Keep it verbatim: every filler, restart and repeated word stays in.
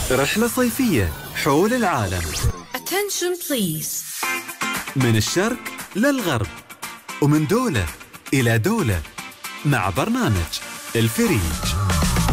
رحلة صيفية حول العالم. Attention please. من الشرق للغرب ومن دولة إلى دولة مع برنامج الفريج.